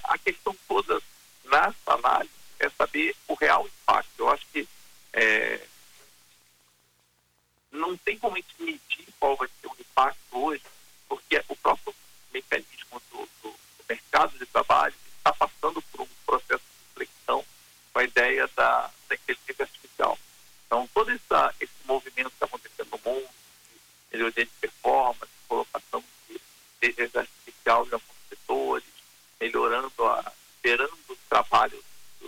a questão toda nessa análise é saber o real impacto. Eu acho que não tem como a gente medir qual vai ser o impacto hoje, porque o próprio mecanismo do mercado de trabalho está passando por um processo de reflexão com a ideia da inteligência artificial. Então, todo esse movimento que está acontecendo no mundo, de melhoria de performance, colocação de inteligência artificial em alguns setores, gerando o trabalho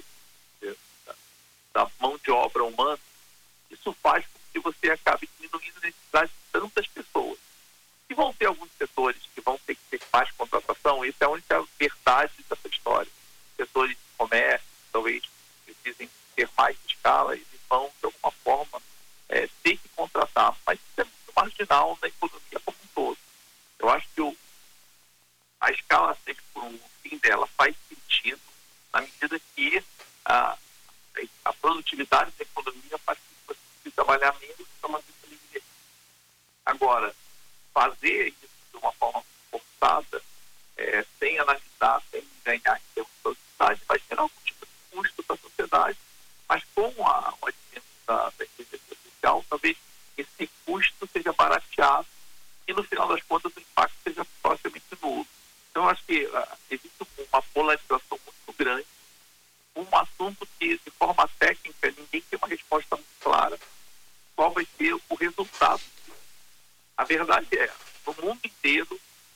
da mão de obra humana, isso faz com que você acabe diminuindo a necessidade de tantas pessoas. E vão ter alguns setores que vão ter que ter mais contratação, isso é a única verdade dessa história. Setores de comércio, talvez precisem ter mais escala e vão, de alguma forma, ter que contratar. Mas isso é muito marginal na economia como um todo. Eu acho que a escala 6 por 1, o fim dela faz sentido na medida que a produtividade da economia faz com que você precise trabalhar menos para manter a energia. Agora, fazer isso de uma forma forçada, sem analisar, sem ganhar em termos de produtividade, vai gerar algum tipo de custo para a sociedade. Mas com o advento da inteligência artificial, talvez esse custo seja barateado e, no final das contas, o impacto seja praticamente nulo. Então, eu acho que existe uma polarização muito grande, um assunto que, de forma técnica, ninguém tem uma resposta muito clara qual vai ser o resultado. A verdade é, no mundo inteiro,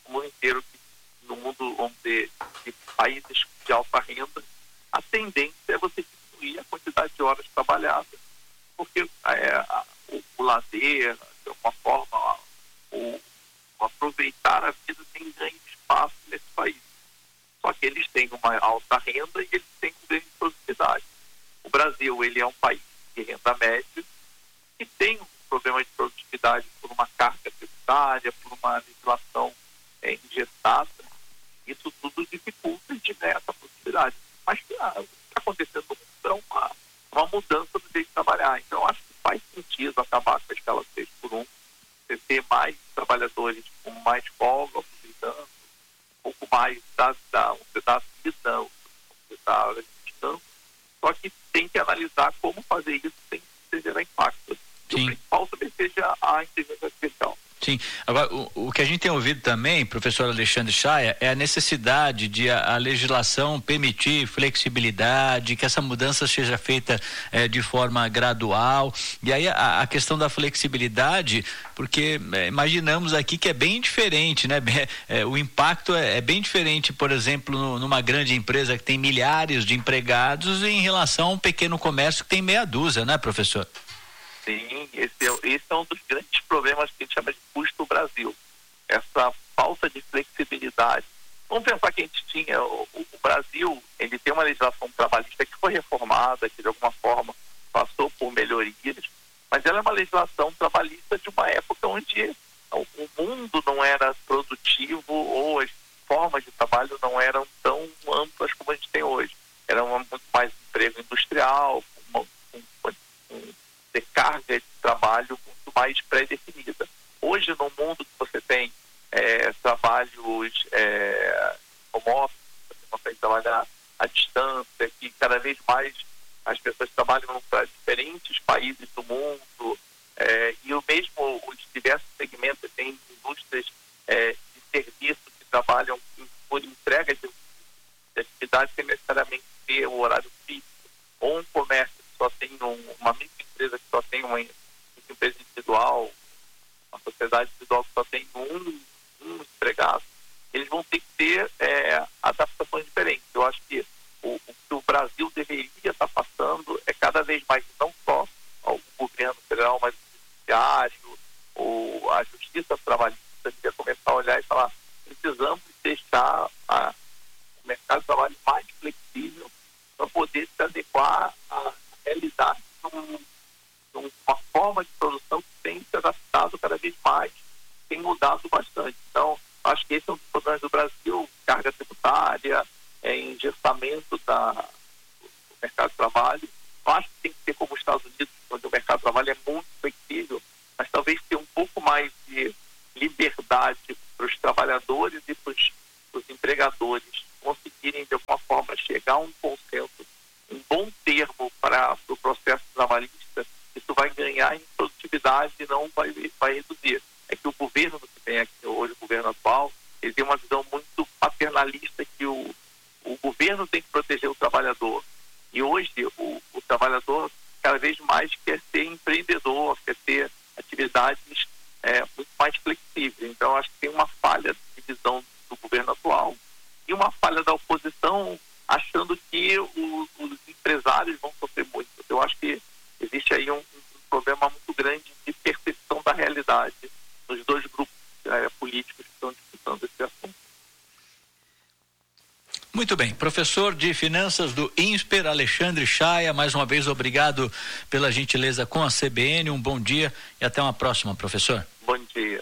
no mundo, vamos dizer, de países de alta renda, a tendência é você diminuir a quantidade de horas trabalhadas, porque o lazer, de alguma forma, o aproveitar a vida tem ganho de espaço nesse país. Só que eles têm uma alta renda e eles têm um ganho de produtividade. O Brasil, ele é um país de renda média que tem um problema de produtividade por uma carga tributária, por uma legislação engessada. Isso tudo dificulta e ganhar essa produtividade. Mas o que está acontecendo no mundo é uma mudança do jeito de trabalhar. Então, eu acho que faz sentido acabar com a escala 6 por 1, você ter mais trabalhadores com mais folga, aproveitando um pouco mais da vida, da descanso. Só que tem que analisar como fazer isso sem gerar impacto. E o principal também seja a inteligência artificial. Sim. Agora, o que a gente tem ouvido também, professor Alexandre Chaia, é a necessidade de a legislação permitir flexibilidade, que essa mudança seja feita de forma gradual. E aí a questão da flexibilidade, porque imaginamos aqui que é bem diferente, né? O impacto é bem diferente, por exemplo, numa grande empresa que tem milhares de empregados em relação a um pequeno comércio que tem meia dúzia, né, professor? Sim, esse é um dos grandes problemas que a gente chama de custo Brasil. Essa falta de flexibilidade. Vamos pensar que a gente tinha, o Brasil, ele tem uma legislação trabalhista que foi reformada, que de alguma forma passou por melhorias, mas ela é uma legislação trabalhista de uma época onde o mundo não era produtivo ou as formas de trabalho não eram tão amplas como a gente tem hoje. Era muito mais emprego industrial, de carga de trabalho muito mais pré-definida. Hoje, no mundo que você tem trabalhos home office, você consegue trabalhar à distância, que cada vez mais as pessoas trabalham para diferentes países do mundo, e os diversos segmentos, tem indústrias de serviço que trabalham por entrega de atividades sem necessariamente ter o horário fixo, ou um comércio que só tem uma microempresa que só tem uma empresa individual, uma sociedade individual que só tem um empregado, eles vão ter que ter adaptações diferentes. Eu acho que o que o Brasil deveria estar passando é cada vez mais, não só o governo federal, mas o judiciário, ou a justiça trabalhista, deveria começar a olhar e falar: precisamos deixar o mercado de trabalho mais flexível para poder se adequar à realidade de uma forma de produção que tem se adaptado cada vez mais, tem mudado bastante. Então, acho que esse é um dos problemas do Brasil: carga tributária, engessamento do mercado de trabalho. Eu acho que tem que ser como os Estados Unidos, onde o mercado de trabalho é muito flexível, mas talvez ter um pouco mais de liberdade para os trabalhadores e para os empregadores conseguirem, de alguma chegar a um consenso, um bom termo para o processo trabalhista, isso vai ganhar em produtividade e não vai reduzir. É que o governo que tem aqui hoje, o governo atual, ele tem uma visão muito paternalista que o governo tem que proteger o trabalhador. E hoje o trabalhador cada vez mais quer ser empreendedor, quer ter atividades muito mais flexíveis. Então, acho que tem uma falha de visão do governo atual e uma falha da oposição, achando que os empresários vão sofrer muito. Eu acho que existe aí um problema muito grande de percepção da realidade nos dois grupos políticos que estão disputando esse assunto. Muito bem, professor de Finanças do INSPER, Alexandre Chaia, mais uma vez obrigado pela gentileza com a CBN, um bom dia e até uma próxima, professor. Bom dia.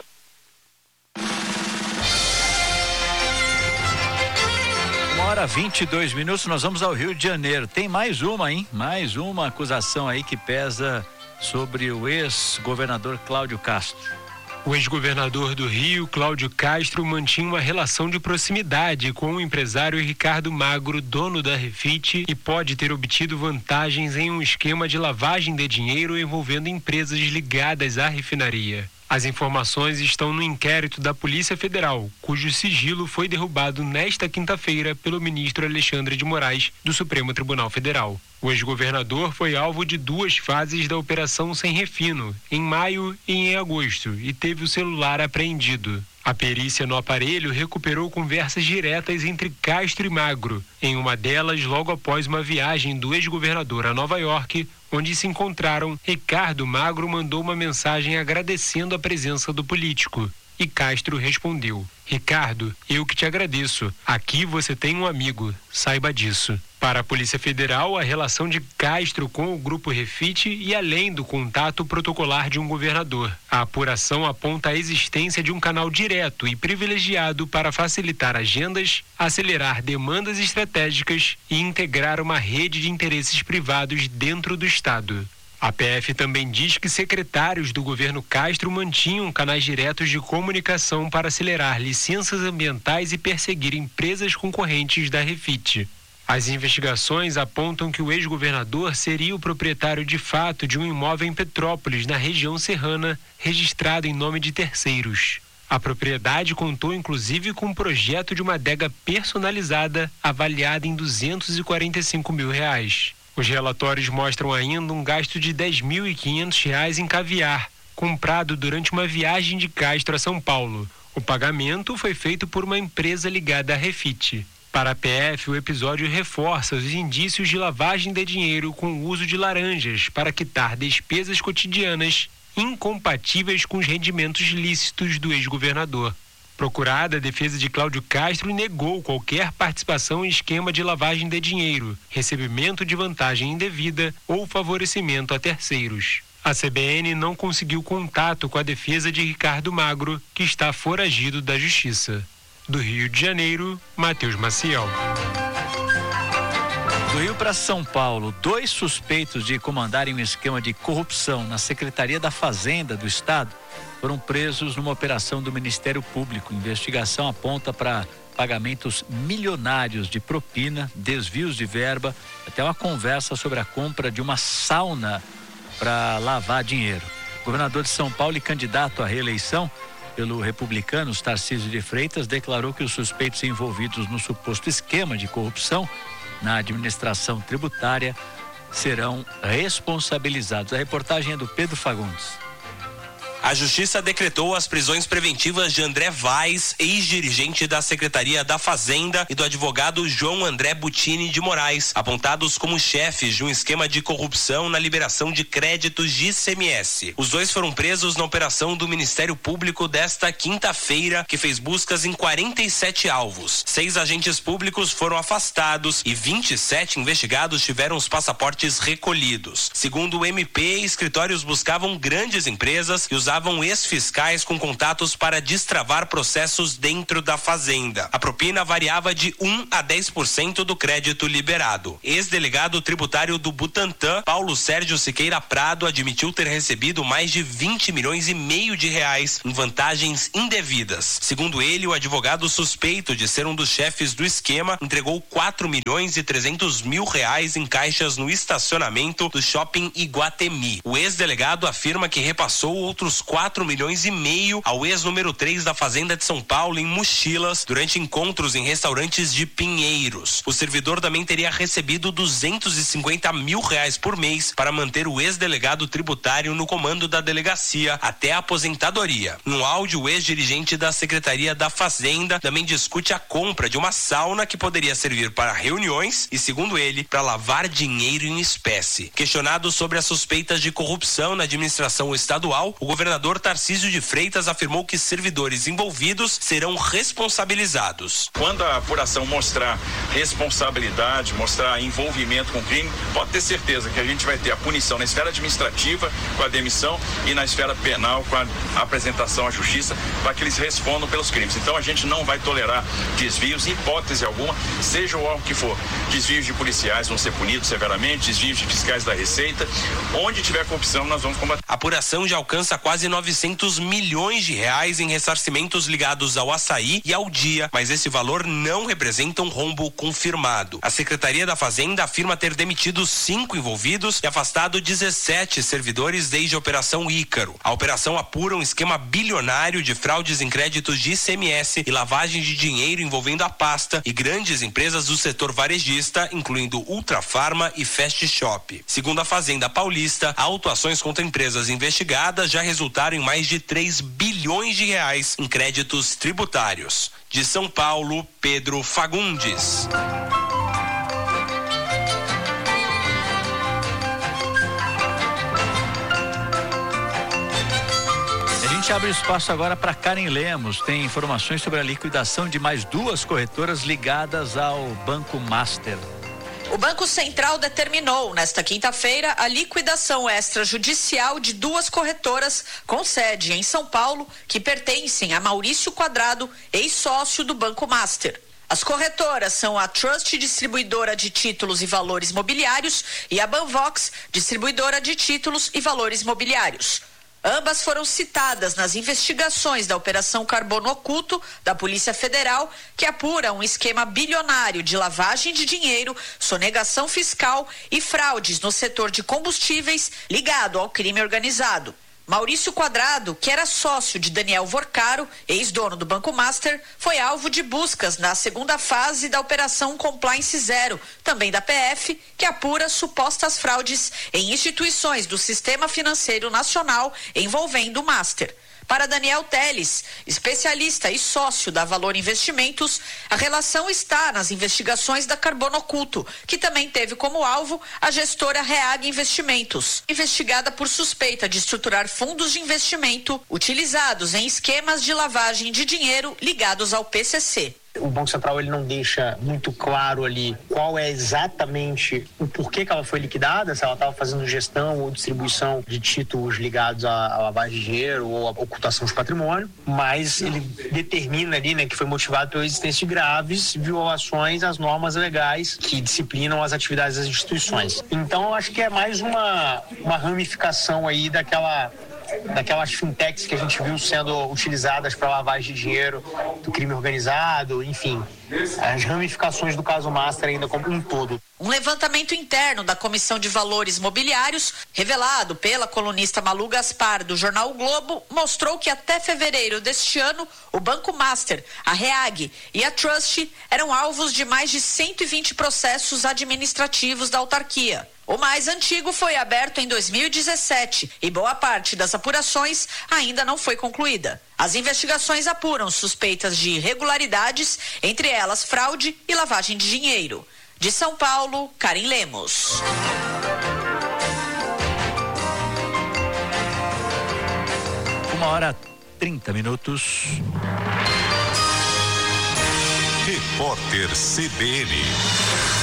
Uma hora 22 minutos, nós vamos ao Rio de Janeiro. Tem mais uma, hein? Mais uma acusação aí que pesa sobre o ex-governador Cláudio Castro. O ex-governador do Rio, Cláudio Castro, mantinha uma relação de proximidade com o empresário Ricardo Magro, dono da Refit, e pode ter obtido vantagens em um esquema de lavagem de dinheiro envolvendo empresas ligadas à refinaria. As informações estão no inquérito da Polícia Federal, cujo sigilo foi derrubado nesta quinta-feira pelo ministro Alexandre de Moraes, do Supremo Tribunal Federal. O ex-governador foi alvo de 2 fases da Operação Sem Refino, em maio e em agosto, e teve o celular apreendido. A perícia no aparelho recuperou conversas diretas entre Castro e Magro, em uma delas logo após uma viagem do ex-governador a Nova York, onde se encontraram. Ricardo Magro mandou uma mensagem agradecendo a presença do político. E Castro respondeu: Ricardo, eu que te agradeço. Aqui você tem um amigo, saiba disso. Para a Polícia Federal, a relação de Castro com o Grupo Refit e além do contato protocolar de um governador. A apuração aponta a existência de um canal direto e privilegiado para facilitar agendas, acelerar demandas estratégicas e integrar uma rede de interesses privados dentro do Estado. A PF também diz que secretários do governo Castro mantinham canais diretos de comunicação para acelerar licenças ambientais e perseguir empresas concorrentes da Refit. As investigações apontam que o ex-governador seria o proprietário de fato de um imóvel em Petrópolis, na região serrana, registrado em nome de terceiros. A propriedade contou inclusive com um projeto de uma adega personalizada avaliada em R$ 245 mil. Os relatórios mostram ainda um gasto de R$ 10.500 em caviar, comprado durante uma viagem de Castro a São Paulo. O pagamento foi feito por uma empresa ligada à Refit. Para a PF, o episódio reforça os indícios de lavagem de dinheiro com o uso de laranjas para quitar despesas cotidianas incompatíveis com os rendimentos lícitos do ex-governador. Procurada, a defesa de Cláudio Castro negou qualquer participação em esquema de lavagem de dinheiro, recebimento de vantagem indevida ou favorecimento a terceiros. A CBN não conseguiu contato com a defesa de Ricardo Magro, que está foragido da Justiça. Do Rio de Janeiro, Matheus Maciel. Do Rio para São Paulo, 2 suspeitos de comandarem um esquema de corrupção na Secretaria da Fazenda do Estado foram presos numa operação do Ministério Público. A investigação aponta para pagamentos milionários de propina, desvios de verba, até uma conversa sobre a compra de uma sauna para lavar dinheiro. O governador de São Paulo e candidato à reeleição pelo Republicanos, Tarcísio de Freitas, declarou que os suspeitos envolvidos no suposto esquema de corrupção na administração tributária serão responsabilizados. A reportagem é do Pedro Fagundes. A Justiça decretou as prisões preventivas de André Vaz, ex-dirigente da Secretaria da Fazenda, e do advogado João André Butini de Moraes, apontados como chefes de um esquema de corrupção na liberação de créditos de ICMS. Os 2 foram presos na operação do Ministério Público desta quinta-feira, que fez buscas em 47 alvos. 6 agentes públicos foram afastados e 27 investigados tiveram os passaportes recolhidos. Segundo o MP, escritórios buscavam grandes empresas e usavam usavam ex-fiscais com contatos para destravar processos dentro da fazenda. A propina variava de 1 a 10% do crédito liberado. Ex-delegado tributário do Butantã, Paulo Sérgio Siqueira Prado, admitiu ter recebido mais de 20 milhões e meio de reais em vantagens indevidas. Segundo ele, o advogado suspeito de ser um dos chefes do esquema entregou 4 milhões e 300 mil reais em caixas no estacionamento do shopping Iguatemi. O ex-delegado afirma que repassou outros 4 milhões e meio ao ex-número 3 da Fazenda de São Paulo em mochilas durante encontros em restaurantes de Pinheiros. O servidor também teria recebido 250 mil reais por mês para manter o ex-delegado tributário no comando da delegacia até a aposentadoria. No áudio, o ex-dirigente da Secretaria da Fazenda também discute a compra de uma sauna que poderia servir para reuniões e, segundo ele, para lavar dinheiro em espécie. Questionado sobre as suspeitas de corrupção na administração estadual, o governador Tarcísio de Freitas afirmou que servidores envolvidos serão responsabilizados. Quando a apuração mostrar responsabilidade, mostrar envolvimento com crime, pode ter certeza que a gente vai ter a punição na esfera administrativa com a demissão e na esfera penal com a apresentação à justiça para que eles respondam pelos crimes. Então a gente não vai tolerar desvios, hipótese alguma, seja o órgão que for. Desvios de policiais vão ser punidos severamente, desvios de fiscais da Receita. Onde tiver corrupção, nós vamos combater. A apuração já alcança quase 900 milhões de reais em ressarcimentos ligados ao açaí e ao dia, mas esse valor não representa um rombo confirmado. A Secretaria da Fazenda afirma ter demitido 5 envolvidos e afastado 17 servidores desde a Operação Ícaro. A operação apura um esquema bilionário de fraudes em créditos de ICMS e lavagem de dinheiro envolvendo a pasta e grandes empresas do setor varejista, incluindo Ultrafarma e Fast Shop. Segundo a Fazenda Paulista, autuações contra empresas investigadas já resultaram em mais de 3 bilhões de reais em créditos tributários. De São Paulo, Pedro Fagundes. A gente abre espaço agora para Karen Lemos. Tem informações sobre a liquidação de mais 2 corretoras ligadas ao Banco Master. O Banco Central determinou, nesta quinta-feira, a liquidação extrajudicial de 2 corretoras com sede em São Paulo, que pertencem a Maurício Quadrado, ex-sócio do Banco Master. As corretoras são a Trust, distribuidora de títulos e valores mobiliários, e a Banvox, distribuidora de títulos e valores mobiliários. Ambas foram citadas nas investigações da Operação Carbono Oculto da Polícia Federal, que apura um esquema bilionário de lavagem de dinheiro, sonegação fiscal e fraudes no setor de combustíveis ligado ao crime organizado. Maurício Quadrado, que era sócio de Daniel Vorcaro, ex-dono do Banco Master, foi alvo de buscas na segunda fase da Operação Compliance Zero, também da PF, que apura supostas fraudes em instituições do Sistema Financeiro Nacional envolvendo o Master. Para Daniel Teles, especialista e sócio da Valor Investimentos, a relação está nas investigações da Carbono Oculto, que também teve como alvo a gestora Reag Investimentos, investigada por suspeita de estruturar fundos de investimento utilizados em esquemas de lavagem de dinheiro ligados ao PCC. O Banco Central ele não deixa muito claro ali qual é exatamente o porquê que ela foi liquidada, se ela estava fazendo gestão ou distribuição de títulos ligados à lavagem de dinheiro ou à ocultação de patrimônio, mas ele determina ali, né, que foi motivado pela existência de graves violações às normas legais que disciplinam as atividades das instituições. Então, eu acho que é mais uma ramificação aí daquelas fintechs que a gente viu sendo utilizadas para lavagem de dinheiro do crime organizado, enfim, as ramificações do caso Master ainda como um todo. Um levantamento interno da Comissão de Valores Mobiliários, revelado pela colunista Malu Gaspar do jornal O Globo, mostrou que até fevereiro deste ano, o Banco Master, a Reag e a Trust eram alvos de mais de 120 processos administrativos da autarquia. O mais antigo foi aberto em 2017 e boa parte das apurações ainda não foi concluída. As investigações apuram suspeitas de irregularidades, entre elas fraude e lavagem de dinheiro. De São Paulo, Karen Lemos. Uma hora 30 minutos. Repórter CBN.